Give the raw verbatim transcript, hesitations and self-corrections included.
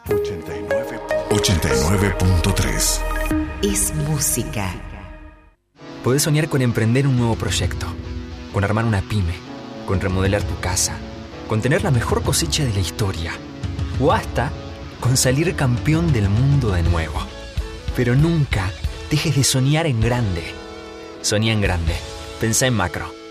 ochenta y nueve punto tres Es música. Podés soñar con emprender un nuevo proyecto, con armar una pyme, con remodelar tu casa, con tener la mejor cosecha de la historia, o hasta con salir campeón del mundo de nuevo. Pero nunca dejes de soñar en grande. Soñá en grande. Pensá en macro.